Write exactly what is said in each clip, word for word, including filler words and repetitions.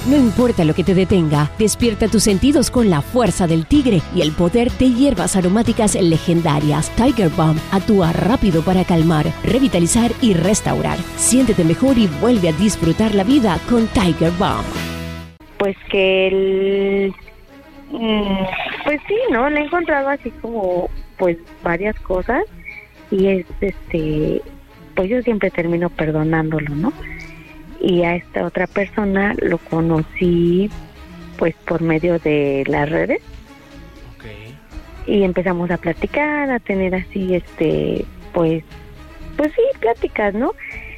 No importa lo que te detenga, despierta tus sentidos con la fuerza del tigre y el poder de hierbas aromáticas legendarias. Tiger Balm actúa rápido para calmar, revitalizar y restaurar. Siéntete mejor y vuelve a disfrutar la vida con Tiger Balm. Pues que el... Pues sí, ¿no? Le he encontrado así como, pues, varias cosas y es, este, pues yo siempre termino perdonándolo, ¿no? Y a esta otra persona lo conocí, pues, por medio de las redes. Okay. Y empezamos a platicar, a tener así, este, pues, pues sí, pláticas, ¿no?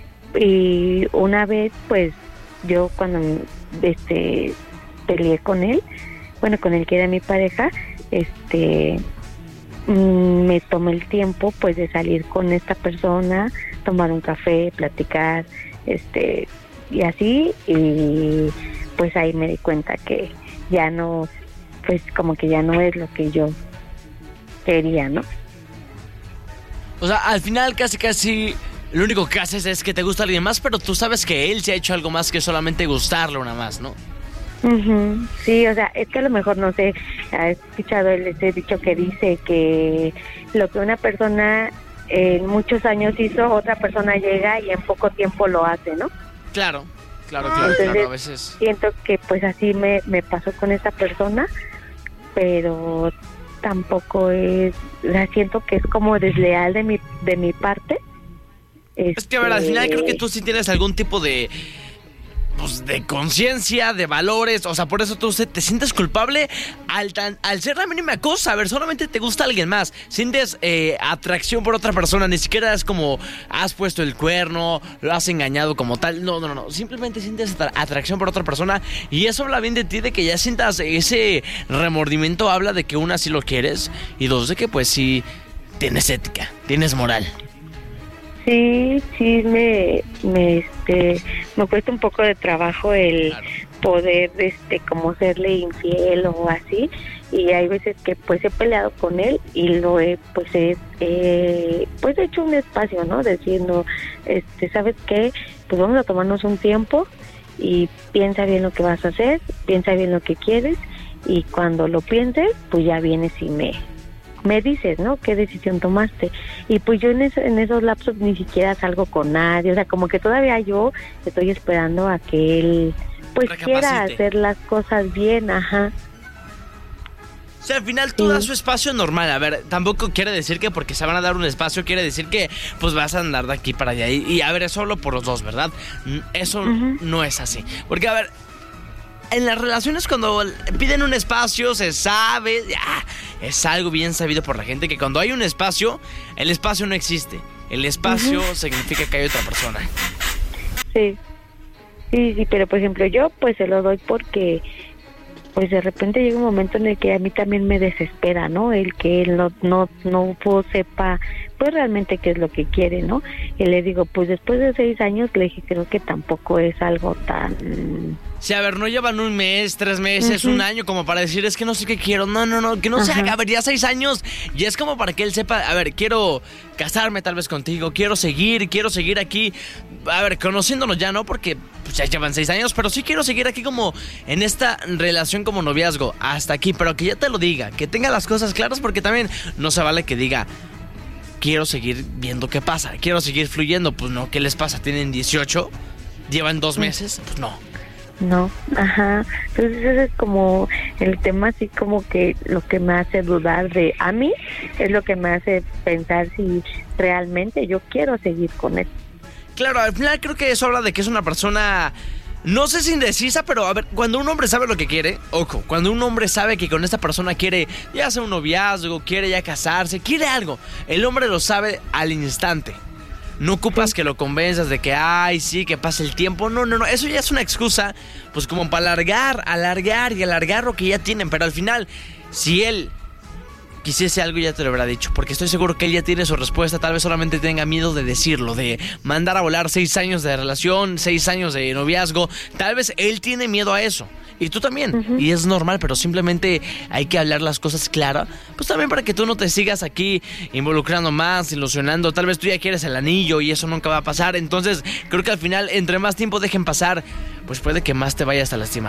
Y una vez, pues, yo cuando, este, peleé con él, bueno, con el que era mi pareja, este, mmm, me tomé el tiempo, pues, de salir con esta persona, tomar un café, platicar, este, y así, y pues ahí me di cuenta que ya no, pues, como que ya no es lo que yo quería, ¿no? O sea, al final casi casi lo único que haces es que te gusta alguien más, pero tú sabes que él se ha hecho algo más que solamente gustarle una más, ¿no? Uh-huh. Sí, o sea, es que a lo mejor, no sé, ha escuchado el ese dicho que dice que lo que una persona en muchos años hizo, otra persona llega y en poco tiempo lo hace, ¿no? Claro, claro, claro, Entonces, claro, a veces. Siento que pues así me, me pasó con esta persona, pero tampoco es, o sea, siento que es como desleal de mi, de mi parte. Es que, a ver, al final creo que tú sí tienes algún tipo de... pues de conciencia, de valores, o sea, por eso tú te sientes culpable al, tan, al ser la mínima cosa. A ver, solamente te gusta alguien más, sientes eh, atracción por otra persona, ni siquiera es como has puesto el cuerno, lo has engañado como tal, no, no, no, simplemente sientes atracción por otra persona y eso habla bien de ti, de que ya sientas ese remordimiento, habla de que una sí lo quieres y dos de que pues sí tienes ética, tienes moral. Sí, sí, me, me, este, me cuesta un poco de trabajo el claro. poder, este, como serle infiel o así, y hay veces que, pues, he peleado con él y lo he, pues, he, eh, pues, he hecho un espacio, ¿no? Diciendo, este, ¿sabes qué? Pues vamos a tomarnos un tiempo y piensa bien lo que vas a hacer, piensa bien lo que quieres y cuando lo pienses, pues ya vienes y me... me dices, ¿no? ¿Qué decisión tomaste? Y pues yo en, eso, en esos lapsos ni siquiera salgo con nadie, o sea, como que todavía yo estoy esperando a que él, pues, quiera hacer las cosas bien, ajá. O sea, al final tú sí. das su espacio normal. A ver, tampoco quiere decir que porque se van a dar un espacio, quiere decir que pues vas a andar de aquí para allá. Y, y a ver, es solo por los dos, ¿verdad? Eso uh-huh. no es así. Porque, a ver... en las relaciones cuando piden un espacio se sabe, ya, es algo bien sabido por la gente que cuando hay un espacio, el espacio no existe. El espacio uh-huh. significa que hay otra persona. Sí, sí, sí, pero por ejemplo yo pues se lo doy porque pues de repente llega un momento en el que a mí también me desespera, ¿no? El que él no, no, no sepa pues realmente qué es lo que quiere, ¿no? Y le digo, pues después de seis años le dije, creo que tampoco es algo tan... Sí, a ver, no llevan un mes, tres meses, uh-huh. un año como para decir, es que no sé qué quiero, no, no, no, que no se haga, a ver, ya seis años, y es como para que él sepa, a ver, quiero casarme tal vez contigo, quiero seguir, quiero seguir aquí, a ver, conociéndonos ya, ¿no? Porque pues, ya llevan seis años, pero sí quiero seguir aquí como en esta relación como noviazgo, hasta aquí, pero que ya te lo diga, que tenga las cosas claras, porque también no se vale que diga... quiero seguir viendo qué pasa, quiero seguir fluyendo, pues no, ¿qué les pasa? ¿Tienen dieciocho? ¿Llevan dos meses? Pues no. No, ajá, entonces ese es como el tema, así como que lo que me hace dudar de a mí, es lo que me hace pensar si realmente yo quiero seguir con él. Claro, al final creo que eso habla de que es una persona... no sé si indecisa, pero a ver, cuando un hombre sabe lo que quiere, ojo, cuando un hombre sabe que con esta persona quiere ya sea un noviazgo, quiere ya casarse, quiere algo, el hombre lo sabe al instante. No ocupas sí. que lo convenzas de que, ay, sí, que pase el tiempo. No, no, no, eso ya es una excusa, pues como para alargar, alargar y alargar lo que ya tienen. Pero al final, si él quisiese algo, ya te lo habrá dicho, porque estoy seguro que él ya tiene su respuesta. Tal vez solamente tenga miedo de decirlo, de mandar a volar seis años de relación, seis años de noviazgo. Tal vez él tiene miedo a eso. Y tú también, uh-huh. y es normal, pero simplemente hay que hablar las cosas claras, pues también para que tú no te sigas aquí involucrando más, ilusionando, tal vez tú ya quieres el anillo y eso nunca va a pasar, entonces creo que al final, entre más tiempo dejen pasar, pues puede que más te vayas a lastimar.